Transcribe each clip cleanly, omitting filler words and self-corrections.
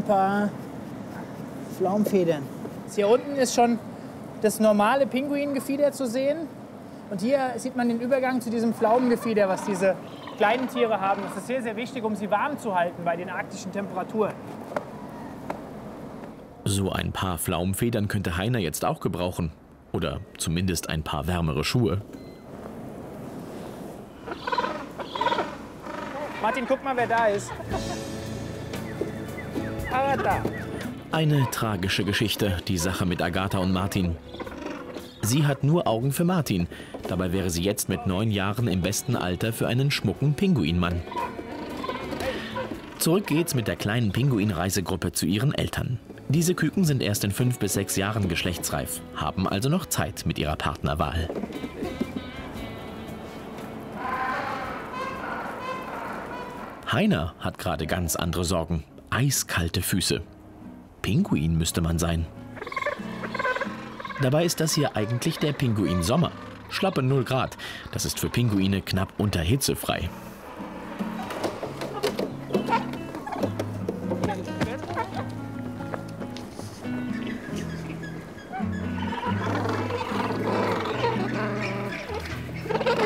paar Flaumfedern. Hier unten ist schon das normale Pinguingefieder zu sehen. Und hier sieht man den Übergang zu diesem Pflaumengefieder, was diese kleinen Tiere haben. Das ist sehr, sehr wichtig, um sie warm zu halten bei den arktischen Temperaturen. So ein paar Pflaumenfedern könnte Heiner jetzt auch gebrauchen. Oder zumindest ein paar wärmere Schuhe. Martin, guck mal, wer da ist. Agatha. Eine tragische Geschichte, die Sache mit Agatha und Martin. Sie hat nur Augen für Martin. Dabei wäre sie jetzt mit 9 Jahren im besten Alter für einen schmucken Pinguinmann. Zurück geht's mit der kleinen Pinguin-Reisegruppe zu ihren Eltern. Diese Küken sind erst in 5 bis 6 Jahren geschlechtsreif, haben also noch Zeit mit ihrer Partnerwahl. Heiner hat gerade ganz andere Sorgen. Eiskalte Füße. Pinguin müsste man sein. Dabei ist das hier eigentlich der Pinguin-Sommer. Schlappe 0 Grad. Das ist für Pinguine knapp unter hitzefrei.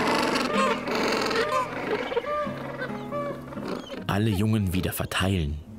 Alle Jungen wieder verteilen.